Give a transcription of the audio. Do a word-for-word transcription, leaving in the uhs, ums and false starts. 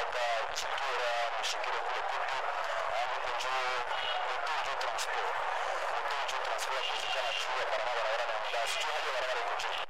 mpaka Chitora mshikiro kule kupi niko njoo ndio transport ndio transport kuzikana juu ya barabara barabara na basi tu hadi barabara iko chini.